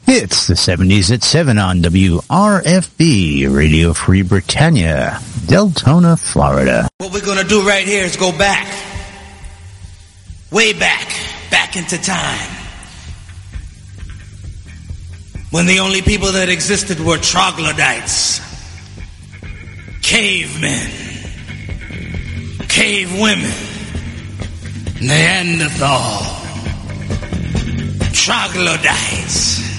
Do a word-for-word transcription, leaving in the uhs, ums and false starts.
It's the seventies at seven on W R F B, Radio Free Britannia, Deltona, Florida. What we're going to do right here is go back, way back, back into time, when the only people that existed were troglodytes, cavemen, cave women, Neanderthal, troglodytes.